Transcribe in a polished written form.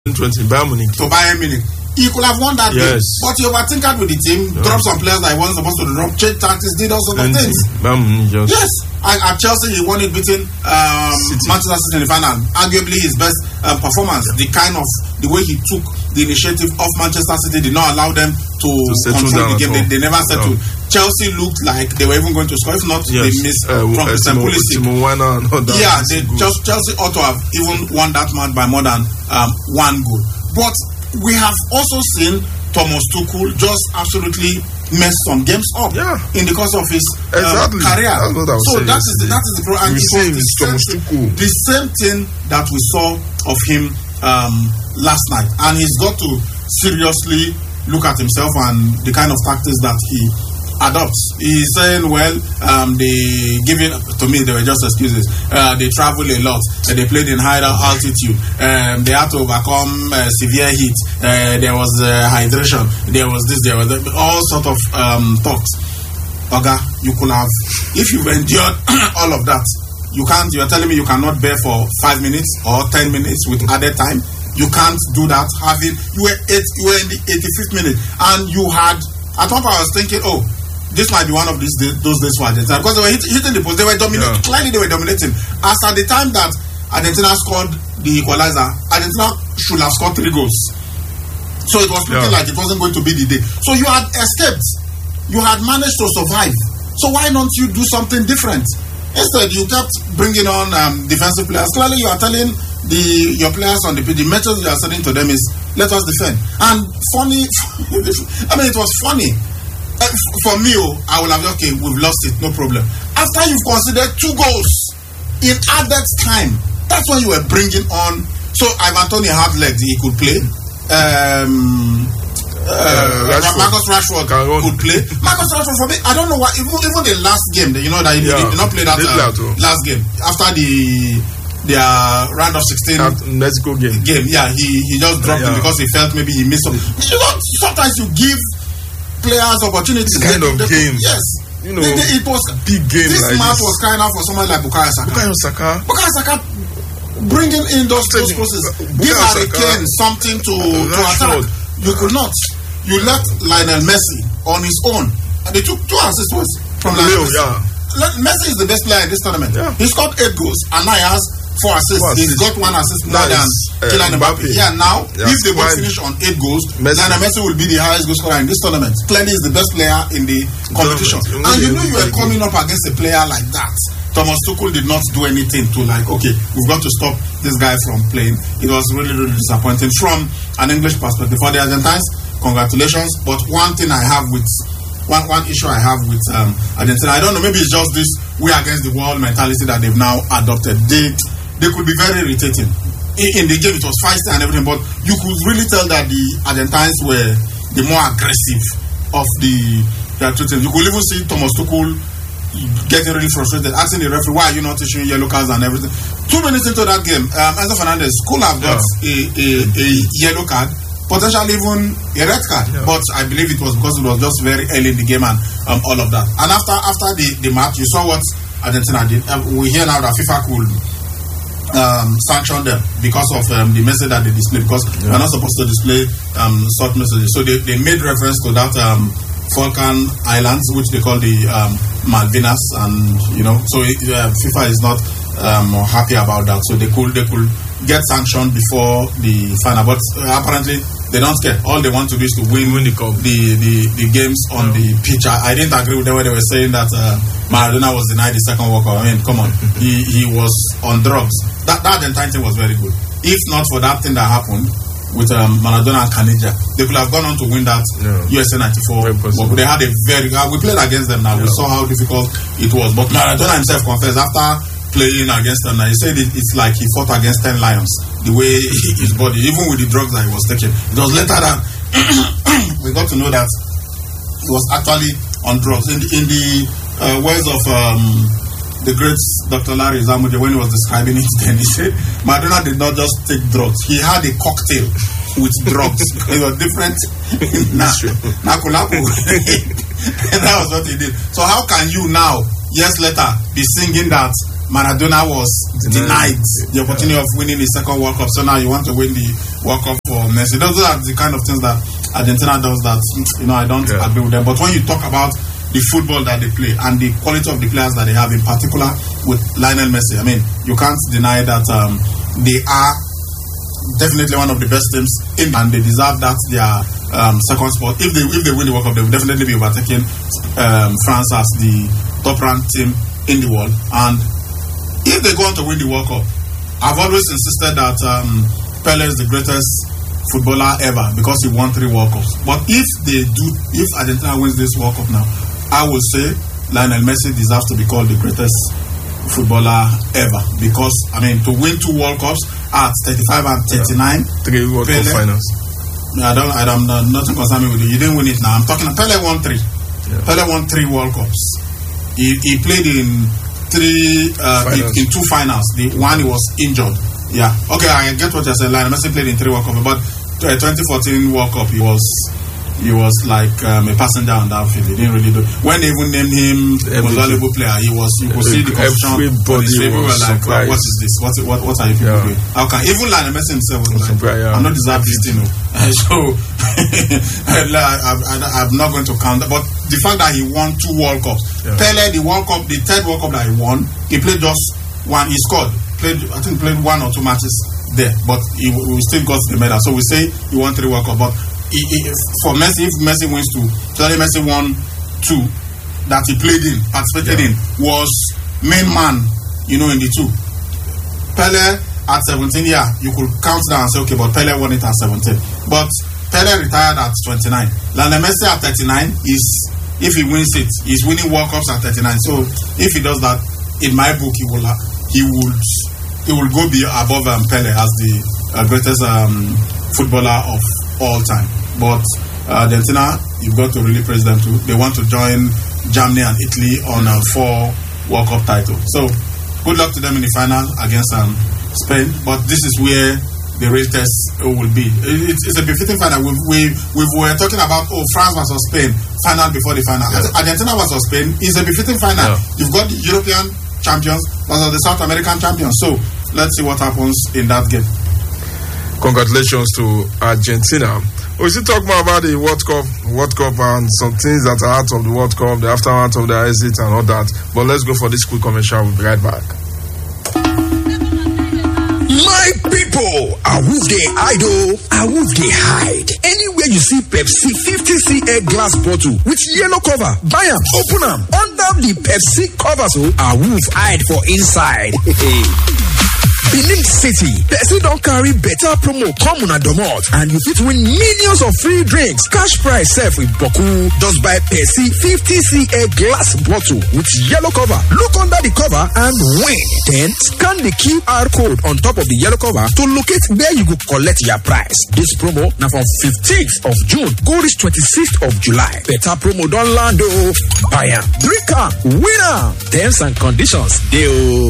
to Bayern Munich. He could have won that game, but he overthinkered with the team, dropped some players that he wasn't supposed to drop, changed tactics, did all sorts of things. Yes, at Chelsea he won it beating Manchester City in the final. Arguably his best performance. The way he took the initiative of Manchester City did not allow them to control the game. They never settled. Chelsea looked like they were even going to score. If not, they missed from Christian Pulisic. Chelsea ought to have even won that match by more than one goal. But we have also seen Thomas Tuchel just absolutely mess some games up in the course of his career. So that is the problem. And the same thing that we saw of him last night. And he's got to seriously look at himself and the kind of tactics that he adopts. He's saying, well, they give it to me. They were just excuses. They travel a lot. They played in higher altitude. They had to overcome severe heat. There was hydration. There was this. There was that. All sort of talks. Oga, you could have, if you've endured all of that, you can't. You are telling me you cannot bear for 5 minutes or 10 minutes with added time. You can't do that. You were in the 85th minute, and you had. At one point, I was thinking, this might be one of those days for Argentina, because they were hitting the post. They were dominating. Clearly, they were dominating. As at the time that Argentina scored the equalizer, Argentina should have scored 3 goals. So it was looking like it wasn't going to be the day. So you had escaped. You had managed to survive. So why don't you do something different? Instead, you kept bringing on defensive players. Clearly, you are telling your players on the pitch, the message you are sending to them is, let us defend. And funny, it was funny. For me, I will have, we've lost it, no problem. After you've considered 2 goals in added time, that's when you were bringing on. So Ivan Toney had legs, he could play. Marcus Rashford could play. Marcus Rashford, for me, I don't know why. Even the last game, that he did not play that last game after their round of 16 Mexico game. He just dropped him because he felt maybe he missed something. Sometimes you give players opportunities. This kind of game. Yes. It was big game. This match was crying out for someone like Bukayo Saka. Bukayo Saka bringing in those crosses. Give Harry Kane something to attack. You could not. You left Lionel Messi on his own. And they took 2 assists from Lionel Messi. Messi is the best player in this tournament. He scored 8 goals and now he has 4 assists. He's got 1 assist more than Kylian Mbappe. Now, if they both finish on 8 goals, Lionel Messi will be the highest goal scorer in this tournament. Clearly, he's the best player in the competition. And you knew you were coming up against a player like that. Thomas Tuchel did not do anything to we've got to stop this guy from playing. It was really, really disappointing from an English perspective. For the Argentines, congratulations. But one issue I have with Argentina, I don't know, maybe it's just this we against the world mentality that they've now adopted. They could be very irritating. In the game, it was feisty and everything, but you could really tell that the Argentines were the more aggressive of the two teams. You could even see Thomas Tuchel getting really frustrated, asking the referee, why are you not issuing yellow cards and everything. 2 minutes into that game, Enzo Fernandez could have got a yellow card, potentially even a red card, but I believe it was because it was just very early in the game and all of that. And after the match, you saw what Argentina did. We hear now that FIFA could sanction them because of the message that they displayed, because we're not supposed to display short messages. So they made reference to that Falkland Islands, which they call the Malvinas, and so FIFA is not happy about that. So they could get sanctioned before the final, but apparently they don't care. All they want to do is to win the games on the pitch. I didn't agree with them when they were saying that Maradona was denied the second World Cup. I mean, come on, he was on drugs. That entire thing was very good. If not for that thing that happened with Maradona and Caniggia, they could have gone on to win that USA 94. But they had a we played against them now. We saw how difficult it was. But Maradona himself confessed after playing against them, he said it's like he fought against 10 lions. The way his body, even with the drugs that he was taking. It was later that we got to know that he was actually on drugs. In the words of the great Dr. Larry Zamudia, when he was describing it, then he said Maradona did not just take drugs; he had a cocktail with drugs. It was different. Nakulapu. And that was what he did. So how can you now, years later, be singing that Maradona was denied the opportunity of winning the second World Cup. So now you want to win the World Cup for Messi. Those are the kind of things that Argentina does that, I don't agree with them. But when you talk about the football that they play and the quality of the players that they have, in particular with Lionel Messi, I mean, you can't deny that they are definitely one of the best teams and they deserve that their second spot. If they win the World Cup, they will definitely be overtaking France as the top-ranked team in the world. And if they go on to win the World Cup, I've always insisted that Pele is the greatest footballer ever because he won 3 World Cups. But if Argentina wins this World Cup now, I will say Lionel Messi deserves to be called the greatest footballer ever, because I mean, to win 2 World Cups at 35 and 39, 3 World Cup finals. I'm not concerned with you. You didn't win it now. I'm talking. Pele won 3. Pele won 3 World Cups. He played in 2 finals. The one he was injured. Yeah. Okay, I get what you're saying. Lionel Messi played in 3 World Cups, but 2014 World Cup he was like a passenger on that field. He didn't really do. When they even named him most valuable player, you could see the confusion. Everybody was like, "What is this? What are you people doing?" How can even Lionel Messi himself was like, "I'm not deserve this thing." So I'm not going to count that. But the fact that he won 2 World Cups, Pele, the World Cup, the 3rd World Cup that he won, he played just 1. He scored. Played 1 or 2 matches there, but we still got the medal. So we say he won 3 World Cup, but. For Messi, if Messi wins 2, Lionel Messi won 2 that he played in, participated in, was main man, in the 2. Pele at 17, you could count down and say, okay, but Pele won it at 17. But Pele retired at 29. Lionel Messi at 39 is, if he wins it, he's winning World Cups at 39. So if he does that, in my book, he will go above Pele as the greatest footballer of all time. But Argentina, you've got to really praise them too. They want to join Germany and Italy on a 4 World Cup title. So good luck to them in the final against Spain. But this is where the real test will be. It's a befitting final. We were talking about France versus Spain final before the final. Argentina versus Spain is a befitting final. You've got the European champions versus the South American champions. So let's see what happens in that game. Congratulations to Argentina. We still talk more about the World Cup and some things that are out of the World Cup, the aftermath of the exit and all that. But let's go for this quick commercial. We'll be right back. My people, awoof dey idle, awoof dey hide. Anywhere you see Pepsi 50cl glass bottle with yellow cover, buy am, open am. Under the Pepsi cover, so awoof hide for inside. Benin City, Pepsi don't carry better promo come on a domot, and you fit win millions of free drinks. Cash prize self with Boku. Just buy Pepsi 50cl glass bottle with yellow cover. Look under the cover and win. Then scan the QR code on top of the yellow cover to locate where you go collect your prize. This promo now from 15th of June go reach 26th of July. Better promo don't land. Buy am, drink am, win am. Terms and conditions dey.